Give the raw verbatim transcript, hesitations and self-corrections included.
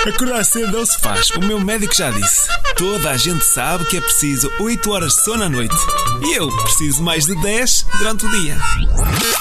Acordar cedo não se faz. O meu médico já disse. Toda a gente sabe que é preciso oito horas de sono à noite. E eu preciso mais de dez durante o dia.